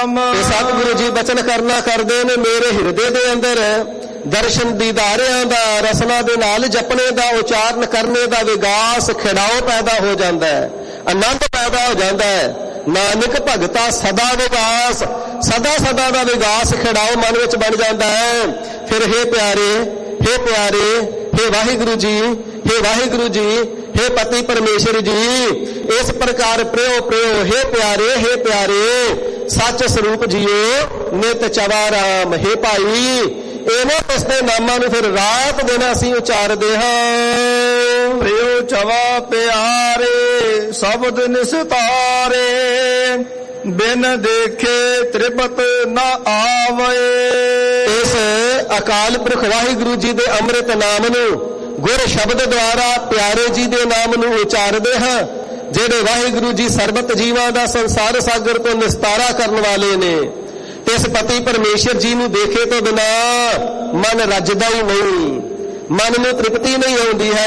ਨਾਮ। ਸਤਿਗੁਰੂ ਜੀ ਬਚਨ ਕਰਨਾ ਕਰਦੇ ਨੇ, ਮੇਰੇ ਹਿਰਦੇ ਦੇ ਅੰਦਰ ਦਰਸ਼ਨ ਦੀਦਾਰਿਆਂ ਦਾ, ਰਸਨਾ ਦੇ ਨਾਲ ਜਪਣੇ ਦਾ, ਉਚਾਰਨ ਕਰਨੇ ਦਾ ਵਿਗਾਸ, ਖਿੜਾਓ ਪੈਦਾ ਹੋ ਜਾਂਦਾ ਹੈ, ਆਨੰਦ ਪੈਦਾ ਹੋ ਜਾਂਦਾ ਹੈ। ਨਾਨਕ ਭਗਤਾ ਸਦਾ ਵਿਗਾਸ, ਸਦਾ ਸਦਾ ਦਾ ਵਿਗਾਸ ਖਿੜਾਓ ਮਨ ਵਿੱਚ ਬਣ ਜਾਂਦਾ ਹੈ। ਫਿਰ ਹੇ ਪਿਆਰੇ, ਹੇ ਪਿਆਰੇ, ਹੇ ਵਾਹਿਗੁਰੂ ਜੀ, ਹੇ ਵਾਹਿਗੁਰੂ ਜੀ, ਹੇ ਪਤੀ ਪਰਮੇਸ਼ਰ ਜੀ, ਇਸ ਪ੍ਰਕਾਰ ਪ੍ਰਿਓ ਪ੍ਰਿਓ, ਹੇ ਪਿਆਰੇ, ਹੇ ਪਿਆਰੇ, ਸੱਚ ਸਰੂਪ ਜੀਓ ਨਿਤ ਚਵਾ ਰਾਮ। ਹੇ ਭਾਈ, ਇਹਨਾਂ ਪਿਛਲੇ ਨਾਮਾਂ ਨੂੰ ਫਿਰ ਰਾਤ ਦਿਨ ਅਸੀਂ ਉਚਾਰਦੇ ਹਾਂ। ਪ੍ਰਿਓ ਚਵਾ ਪਿਆਰੇ, ਸ਼ਬਦ ਨਿਸਤਾਰੇ, ਬਿਨ ਦੇਖੇ ਤ੍ਰਿਪਤ ਨਾ ਆਵੇ। ਇਸ ਅਕਾਲ ਪੁਰਖ ਵਾਹਿਗੁਰੂ ਜੀ ਦੇ ਅੰਮ੍ਰਿਤ ਨਾਮ ਨੂੰ ਗੁਰ ਸ਼ਬਦ ਦੁਆਰਾ ਪਿਆਰੇ ਜੀ ਦੇ ਨਾਮ ਨੂੰ ਉਚਾਰਦੇ ਹਾਂ, ਜਿਹੜੇ ਵਾਹਿਗੁਰੂ ਜੀ ਸਰਬਤ ਜੀਵਾਂ ਦਾ ਸੰਸਾਰ ਸਾਗਰ ਤੋਂ ਨਿਸਤਾਰਾ ਕਰਨ ਵਾਲੇ ਨੇ। ਤੇ ਇਸ ਪਤੀ ਪਰਮੇਸ਼ਰ ਜੀ ਨੂੰ ਦੇਖੇ ਤੋਂ ਬਿਨਾਂ ਮਨ ਰੱਜਦਾ ਹੀ ਨਹੀਂ, ਮਨ ਨੂੰ ਤ੍ਰਿਪਤੀ ਨਹੀਂ ਆਉਂਦੀ ਹੈ।